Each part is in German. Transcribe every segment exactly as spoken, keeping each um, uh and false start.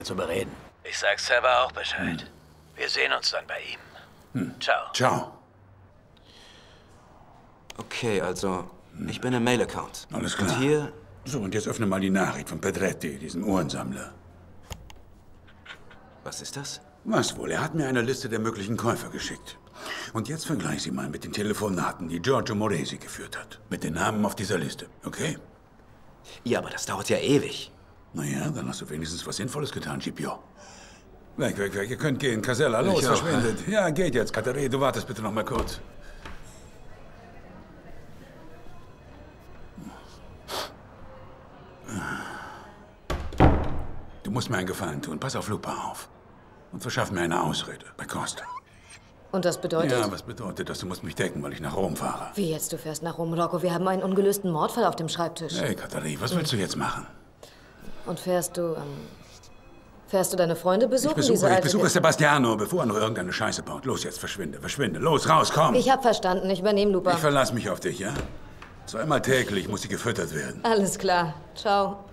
zu bereden. Ich sag Server auch Bescheid. Hm. Wir sehen uns dann bei ihm. Hm. Ciao. Ciao. Okay, also, ich bin im Mail-Account. Alles klar. Und hier... So, und jetzt öffne mal die Nachricht von Pedretti, diesem Uhrensammler. Was ist das? Was wohl? Er hat mir eine Liste der möglichen Käufer geschickt. Und jetzt vergleich sie mal mit den Telefonaten, die Giorgio Moresi geführt hat. Mit den Namen auf dieser Liste, okay? Ja, aber das dauert ja ewig. Naja, dann hast du wenigstens was Sinnvolles getan, Scipio. Weg, weg, weg. Ihr könnt gehen. Casella, los, Ich auch, verschwindet. Ja, geht jetzt. Katharina, du wartest bitte noch mal kurz. Du musst mir einen Gefallen tun. Pass auf Lupa auf. Und verschaff mir eine Ausrede bei Costa. Und das bedeutet? Ja, was bedeutet das? Du musst mich decken, weil ich nach Rom fahre. Wie jetzt? Du fährst nach Rom, Rocco. Wir haben einen ungelösten Mordfall auf dem Schreibtisch. Hey, Katharina, was willst du jetzt machen? Und fährst du, ähm, fährst du deine Freunde besuchen? Ich besuche, diese ich alte besuche Sebastiano, bevor er noch irgendeine Scheiße baut. Los jetzt, verschwinde, verschwinde. Los, raus, komm! Ich hab verstanden. Ich übernehme Lupa. Ich verlasse mich auf dich, ja? Zweimal täglich muss sie gefüttert werden. Alles klar. Ciao.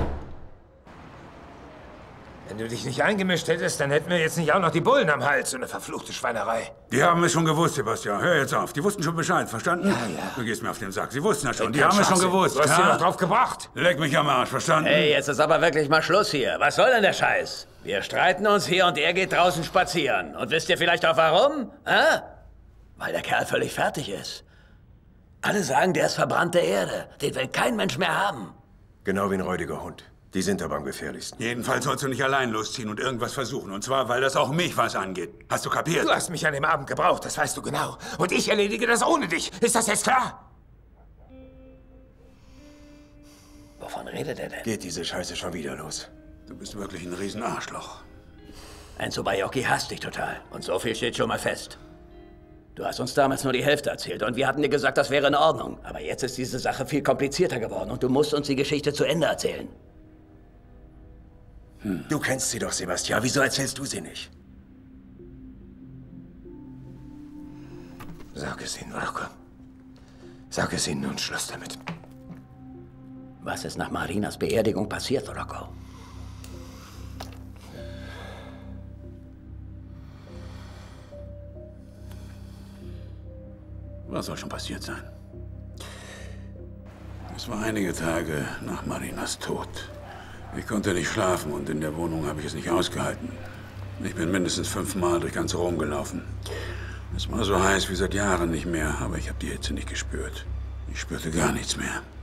Wenn du dich nicht eingemischt hättest, dann hätten wir jetzt nicht auch noch die Bullen am Hals. So eine verfluchte Schweinerei. Die haben es schon gewusst, Sebastian. Hör jetzt auf. Die wussten schon Bescheid, verstanden? Ja, ja. Du gehst mir auf den Sack. Sie wussten ja schon. Ey, Die haben es schon Schwachsinn. gewusst. Du hast sie klar? doch drauf gebracht. Leck mich am Arsch, verstanden? Hey, jetzt ist aber wirklich mal Schluss hier. Was soll denn der Scheiß? Wir streiten uns hier und er geht draußen spazieren. Und wisst ihr vielleicht auch warum? Hä? Weil der Kerl völlig fertig ist. Alle sagen, der ist verbrannte Erde. Den will kein Mensch mehr haben. Genau wie ein räudiger Hund. Die sind aber am gefährlichsten. Jedenfalls sollst du nicht allein losziehen und irgendwas versuchen. Und zwar, weil das auch mich was angeht. Hast du kapiert? Du hast mich an dem Abend gebraucht, das weißt du genau. Und ich erledige das ohne dich. Ist das jetzt klar? Wovon redet er denn? Geht diese Scheiße schon wieder los? Du bist wirklich ein Riesenarschloch. Enzo Baiocchi hasst dich total. Und so viel steht schon mal fest. Du hast uns damals nur die Hälfte erzählt und wir hatten dir gesagt, das wäre in Ordnung. Aber jetzt ist diese Sache viel komplizierter geworden und du musst uns die Geschichte zu Ende erzählen. Hm. Du kennst sie doch, Sebastian. Wieso erzählst du sie nicht? Sag es ihnen, Rocco. Sag es ihnen und Schluss damit. Was ist nach Marinas Beerdigung passiert, Rocco? Was soll schon passiert sein? Es war einige Tage nach Marinas Tod. Ich konnte nicht schlafen und in der Wohnung habe ich es nicht ausgehalten. Ich bin mindestens fünfmal durch ganz Rom gelaufen. Es war so heiß wie seit Jahren nicht mehr, aber ich habe die Hitze nicht gespürt. Ich spürte gar nichts mehr.